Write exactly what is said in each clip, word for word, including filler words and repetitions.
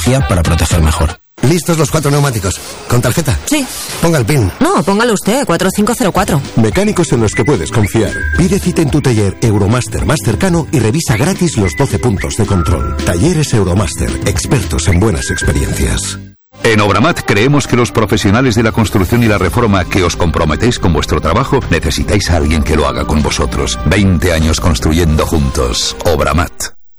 Andalucía para proteger mejor. ¿Listos los cuatro neumáticos? ¿Con tarjeta? Sí. Ponga el PIN. No, póngalo usted, cuatro cinco cero cuatro. Mecánicos en los que puedes confiar. Pide cita en tu taller Euromaster más cercano y revisa gratis los doce puntos de control. Talleres Euromaster, expertos en buenas experiencias. En Obramat creemos que los profesionales de la construcción y la reforma que os comprometéis con vuestro trabajo necesitáis a alguien que lo haga con vosotros. veinte años construyendo juntos. Obramat.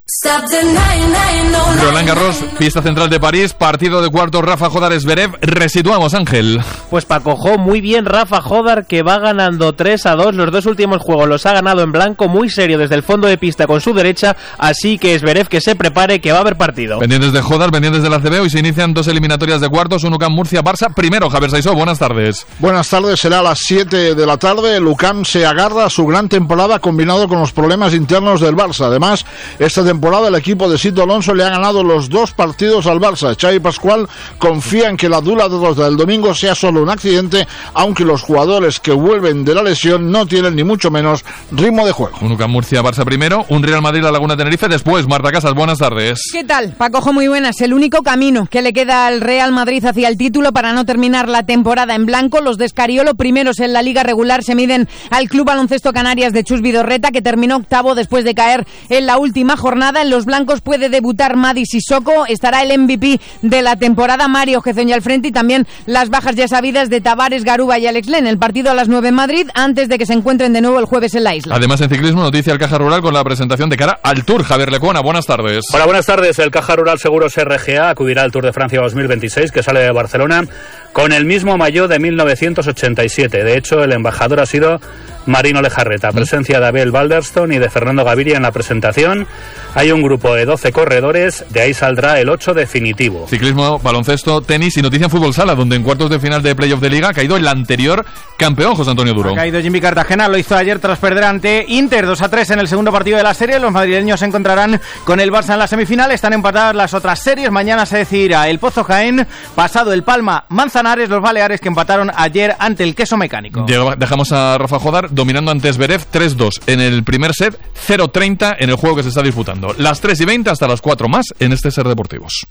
Roland Garros, pista central de París, partido de cuartos Rafa Jodar Zverev. Resituamos, Ángel. Pues Paco, jo, muy bien Rafa Jodar, que va ganando tres a dos. Los dos últimos juegos los ha ganado en blanco, muy serio desde el fondo de pista con su derecha. Así que Zverev que se prepare, que va a haber partido. Pendientes de Jodar, pendientes del A C B. Hoy se inician dos eliminatorias de cuartos. Un U C A M Murcia-Barça. Primero, Javier Saisó, buenas tardes. Buenas tardes, será a las siete de la tarde. El U C A M se agarra a su gran temporada combinado con los problemas internos del Barça. Además, esta temporada el equipo de Sito Alonso le ha ganado los dos partidos al Barça. Xavi Pascual confía en que la dura derrota del domingo sea solo un accidente, aunque los jugadores que vuelven de la lesión no tienen ni mucho menos ritmo de juego. Un U C A M Murcia-Barça primero, un Real Madrid-La Laguna Tenerife después. Marta Casas, buenas tardes. ¿Qué tal? Paco, muy buenas. El único camino que le queda al Real Madrid hacia el título para no terminar la temporada en blanco. Los de Escariolo, primeros en la liga regular, se miden al Club Baloncesto Canarias de Chus Vidorreta, que terminó octavo después de caer en la última jornada. En los blancos puede debutar Madi Sissoko, estará el M V P de la temporada, Mario Gezoña al frente, y también las bajas ya sabidas de Tavares, Garuba y Alex Len. El partido a las nueve en Madrid, antes de que se encuentren de nuevo el jueves en la isla. Además, en ciclismo, noticia al Caja Rural con la presentación de cara al Tour. Javier Lecuona, buenas tardes. Hola, buenas tardes. El Caja Rural Seguros R G A acudirá al Tour de Francia dos mil veintiséis, que sale de Barcelona con el mismo maillot de mil novecientos ochenta y siete. De hecho, el embajador ha sido Marino Lejarreta. Presencia de Abel Balderston y de Fernando Gaviria en la presentación. Hay un grupo de doce corredores, de ahí saldrá el ocho definitivo. Ciclismo, baloncesto, tenis y noticia en fútbol sala, donde en cuartos de final de playoff de liga ha caído el anterior campeón, José Antonio Duro. Ha caído Jimmy Cartagena, lo hizo ayer tras perder ante Inter dos a tres en el segundo partido de la serie. Los madrileños se encontrarán con el Barça en la semifinal. Están empatadas las otras series. Mañana se decidirá el Pozo Jaén, pasado el Palma Manzanares, los Baleares que empataron ayer ante el Queso Mecánico. Dejamos a Rafa Jodar dominando ante Zverev tres dos en el primer set, cero treinta en el juego que se está disputando. Las tres y veinte hasta las cuatro más en este Ser Deportivos.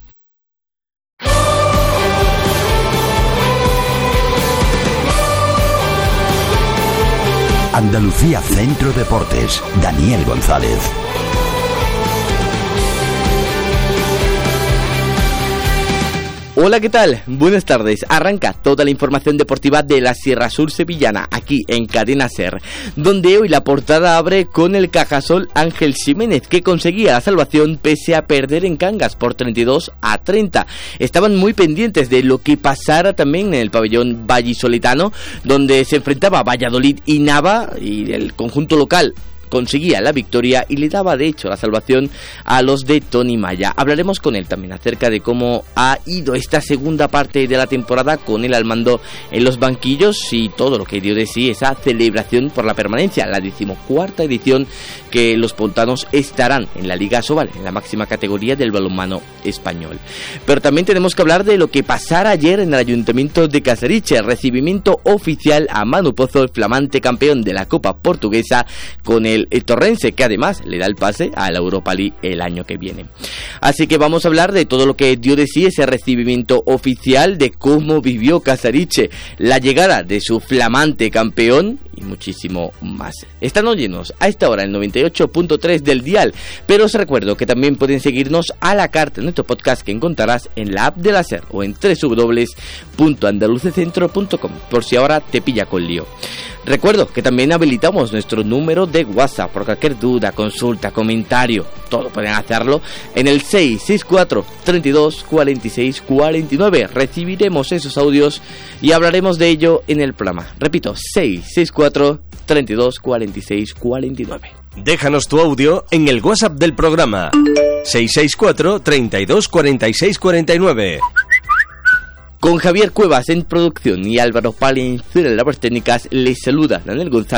Andalucía Centro Deportes, Daniel González. Hola, ¿qué tal? Buenas tardes. Arranca toda la información deportiva de la Sierra Sur sevillana, aquí en Cadena Ser, donde hoy la portada abre con el Cajasol Ángel Ximénez, que conseguía la salvación pese a perder en Cangas por treinta y dos a treinta. Estaban muy pendientes de lo que pasara también en el pabellón vallisoletano, donde se enfrentaba Valladolid y Nava, y el conjunto local conseguía la victoria y le daba de hecho la salvación a los de Tony Maya. Hablaremos con él también acerca de cómo ha ido esta segunda parte de la temporada con él al mando en los banquillos y todo lo que dio de sí esa celebración por la permanencia, la decimocuarta edición que los pontanos estarán en la Liga Asobal, en la máxima categoría del balonmano español. Pero también tenemos que hablar de lo que pasara ayer en el Ayuntamiento de Casariche, el recibimiento oficial a Manu Pozo, el flamante campeón de la Copa Portuguesa, con el El Torrense, que además le da el pase a la Europa League el año que viene. Así que vamos a hablar de todo lo que dio de sí ese recibimiento oficial, de cómo vivió Casariche la llegada de su flamante campeón y muchísimo más. Están oyéndonos a esta hora el noventa y ocho punto tres del dial, pero os recuerdo que también pueden seguirnos a la carta en nuestro podcast que encontrarás en la app de la SER o en doble u doble u doble u punto andalucecentro punto com, por si ahora te pilla con lío. Recuerdo que también habilitamos nuestro número de WhatsApp por cualquier duda, consulta, comentario, todo pueden hacerlo en el seis seis cuatro, treinta y dos, cuarenta y seis, cuarenta y nueve. Recibiremos esos audios y hablaremos de ello en el programa. Repito, seis seis cuatro, treinta y dos, cuarenta y seis, cuarenta y nueve. Déjanos tu audio en el WhatsApp del programa seis seis cuatro, treinta y dos, cuarenta y seis, cuarenta y nueve. Con Javier Cuevas en producción y Álvaro Palenzuela en labores técnicas, les saluda Daniel González.